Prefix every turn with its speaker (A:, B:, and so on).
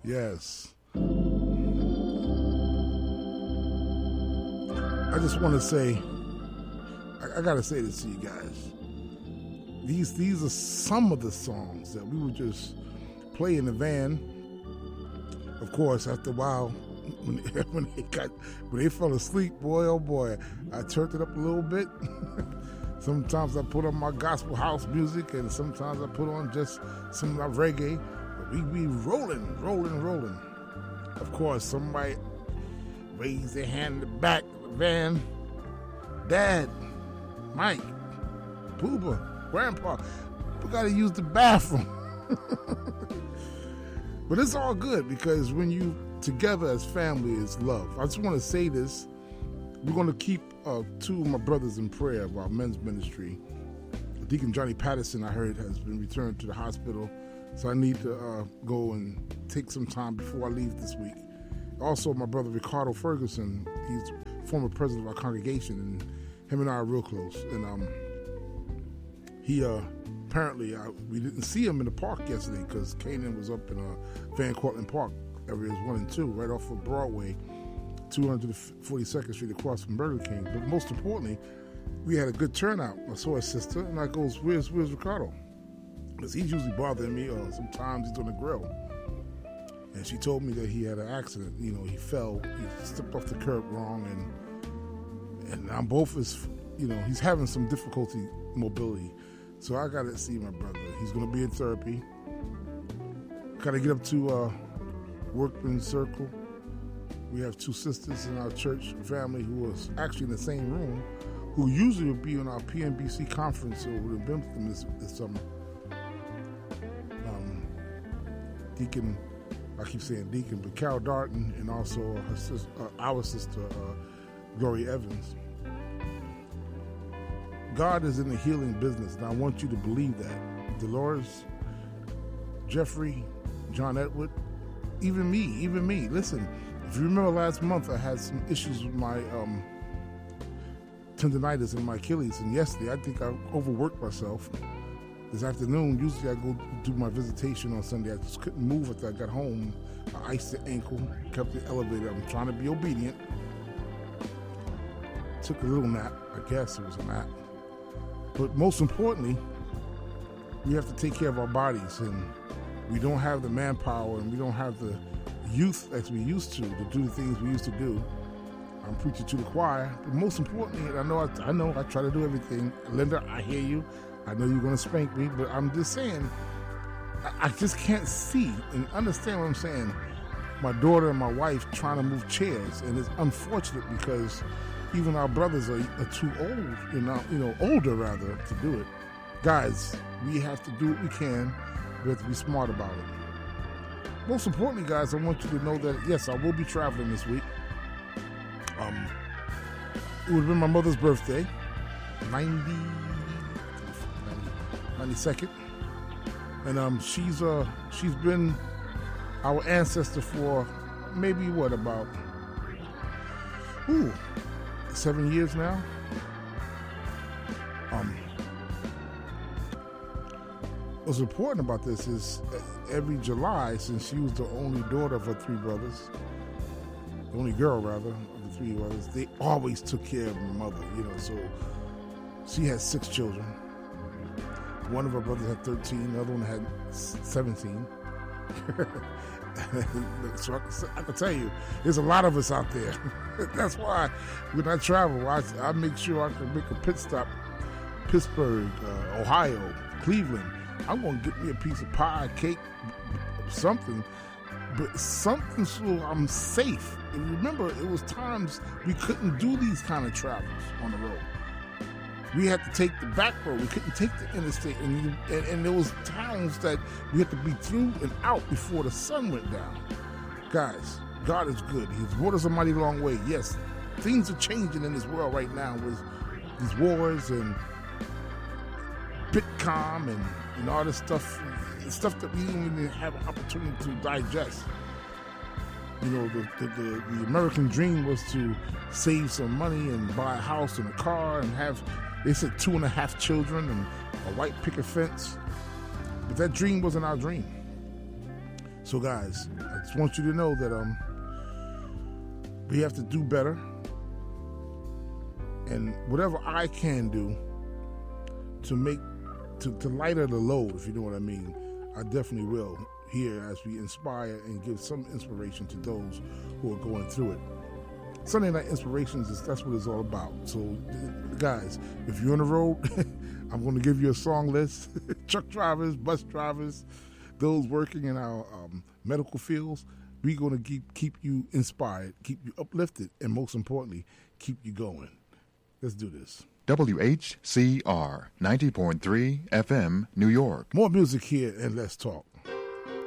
A: Yes. I just want to say, I got to say this to you guys. These are some of the songs that we would just play in the van. Of course, after a while, when they fell asleep, boy, oh boy, I turned it up a little bit. Sometimes I put on my gospel house music, and sometimes I put on just some of my reggae. But we be rolling. Of course, somebody raised their hand in the back of the van. Dad, Mike, Pooba, Grandpa, we gotta use the bathroom. But it's all good because when you together as family is love. I just want to say this. We're going to keep two of my brothers in prayer of our men's ministry. Deacon Johnny Patterson, I heard, has been returned to the hospital. So I need to go and take some time before I leave this week. Also, my brother Ricardo Ferguson, he's former president of our congregation, and him and I are real close. And he apparently, we didn't see him in the park yesterday because Kanan was up in Van Cortlandt Park, areas 1 and 2, right off of Broadway, 242nd Street across from Burger King. But most importantly, we had a good turnout. I saw his sister, and I goes, where's Ricardo? Because he's usually bothering me, or sometimes he's on the grill. And she told me that he had an accident. You know, he fell, he stepped off the curb wrong, and I'm both his, he's having some difficulty mobility. So I got to see my brother. He's going to be in therapy. Got to get up to Workman Circle. We have two sisters in our church family who was actually in the same room, who usually would be on our PNBC conference over in Bempton this summer. Deacon, I keep saying Deacon, but Carol Darton, and also her sister, our sister, Gloria Evans. God is in the healing business, and I want you to believe that. Dolores, Jeffrey, John Edward, even me. Listen, if you remember last month, I had some issues with my tendonitis in my Achilles, and yesterday I think I overworked myself. This afternoon, usually I go do my visitation on Sunday. I just couldn't move after I got home. I iced the ankle, kept it elevated. I'm trying to be obedient. Took a little nap. I guess it was a nap. But most importantly, we have to take care of our bodies, and we don't have the manpower, and we don't have the youth as we used to do the things we used to do. I'm preaching to the choir. But most importantly, I know I try to do everything. Linda, I hear you. I know you're going to spank me, but I'm just saying, I just can't see and understand what I'm saying. My daughter and my wife trying to move chairs, and it's unfortunate because even our brothers are too old, older rather, to do it. Guys, we have to do what we can. We have to be smart about it. Most importantly, guys, I want you to know that, yes, I will be traveling this week. It would have been my mother's birthday, 92nd, and she's been our ancestor for maybe about 7 years now. What's important about this is every July, since she was the only daughter of her three brothers, the only girl rather of the three brothers, they always took care of my mother. So she had 6 children. One of her brothers had 13, the other one had 17. So I can tell you, there's a lot of us out there. That's why when I travel, I make sure I can make a pit stop. Pittsburgh, Ohio, Cleveland. I'm going to get me a piece of pie, cake, something, but something so I'm safe. And remember, it was times we couldn't do these kind of travels on the road. We had to take the back road. We couldn't take the interstate. And there was towns that we had to be through and out before the sun went down. Guys, God is good. He's brought us a mighty long way. Yes, things are changing in this world right now with these wars and Bitcom and all this stuff that we didn't even have an opportunity to digest. The American dream was to save some money and buy a house and a car and have, they said 2.5 children and a white picket fence. But that dream wasn't our dream. So, guys, I just want you to know that we have to do better. And whatever I can do to lighter the load, if you know what I mean, I definitely will here as we inspire and give some inspiration to those who are going through it. Sunday Night Inspirations, that's what it's all about. So, guys, if you're on the road, I'm going to give you a song list. Truck drivers, bus drivers, those working in our medical fields, we're going to keep you inspired, keep you uplifted, and most importantly, keep you going. Let's do this.
B: WHCR 90.3 FM, New York.
A: More music here and Let's Talk.